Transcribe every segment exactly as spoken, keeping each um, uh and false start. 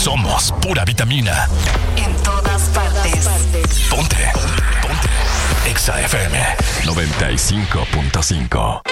Somos pura vitamina. En todas partes. Ponte. Ponte. Exa F M noventa y cinco punto cinco.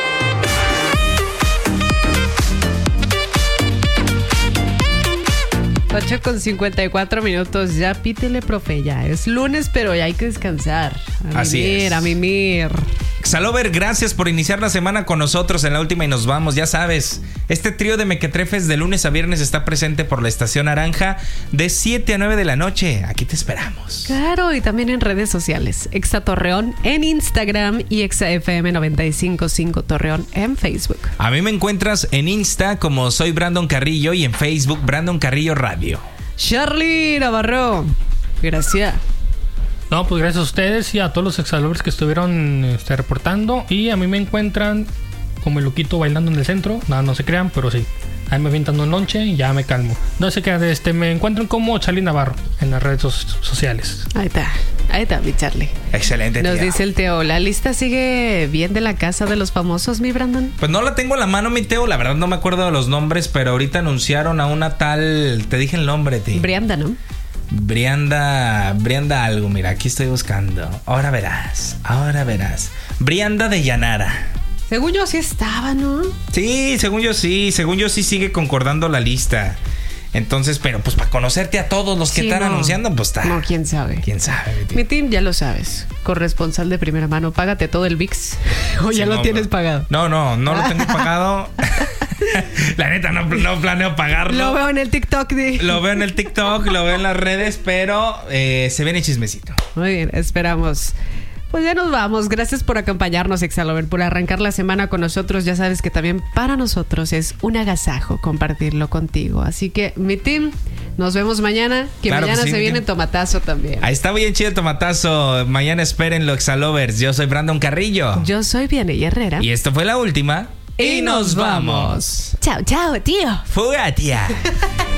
ocho con cincuenta y cuatro minutos. Ya pítele, profe. Ya es lunes, pero ya hay que descansar. A Así mimir, es. a mimir. Xalover, gracias por iniciar la semana con nosotros en la última y nos vamos. Ya sabes, este trío de mequetrefes de lunes a viernes está presente por la Estación Naranja de siete a nueve de la noche. Aquí te esperamos. Claro, y también en redes sociales. Exa Torreón en Instagram y Exa F M noventa y cinco punto cinco Torreón en Facebook. A mí me encuentras en Insta como soy Brandon Carrillo y en Facebook Brandon Carrillo Radio. Charlie Navarro, gracias. No, pues gracias a ustedes y a todos los exalobres que estuvieron este, reportando. Y a mí me encuentran como el loquito bailando en el centro. Nada, no se crean, pero sí. Ahí me avientan un lonche y ya me calmo. No sé qué, este, me encuentran como Charlie Navarro en las redes so- sociales. Ahí está, ahí está mi Charlie. Excelente, Nos tía. dice el Teo, ¿la lista sigue bien de la casa de los famosos, mi Brandon? Pues no la tengo en la mano, mi Teo. La verdad no me acuerdo de los nombres, pero ahorita anunciaron a una tal... Te dije el nombre, tío. Brianda, ¿no? Brianda, Brianda algo, mira, aquí estoy buscando. Ahora verás, ahora verás. Brianda de Llanara. Según yo sí estaba, ¿no? Sí, según yo sí, según yo sí sigue concordando la lista. Entonces, pero pues para conocerte a todos los que Sí, están no. anunciando, pues está. No, quién sabe. ¿Quién sabe? Mi tío? Mi team ya lo sabes. Corresponsal de primera mano, págate todo el V I X. O ya Sí, lo no, tienes no. pagado. No, no, no lo tengo pagado. La neta, no, no planeo pagarlo. Lo veo en el TikTok. De... Lo veo en el TikTok, lo veo en las redes, pero eh, se viene chismecito. Muy bien, esperamos. Pues ya nos vamos. Gracias por acompañarnos, Exalover, por arrancar la semana con nosotros. Ya sabes que también para nosotros es un agasajo compartirlo contigo. Así que, mi team, nos vemos mañana. Que Claro que mañana sí, se mi viene team. tomatazo también. Ahí está bien chido el tomatazo. Mañana espérenlo, Exalovers. Yo soy Brandon Carrillo. Yo soy Vianey Herrera. Y esto fue la última. Y nos vamos. Chao, chao, tío. Fuga, tía.